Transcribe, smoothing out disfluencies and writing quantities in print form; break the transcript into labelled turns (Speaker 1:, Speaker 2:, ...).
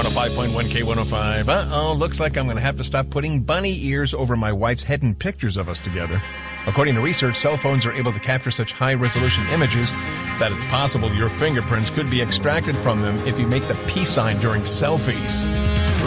Speaker 1: 105.1 K105. Uh-oh, looks like I'm going to have to stop putting bunny ears over my wife's head in pictures of us together. According to research, cell phones are able to capture such high-resolution images that it's possible your fingerprints could be extracted from them if you make the peace sign during selfies.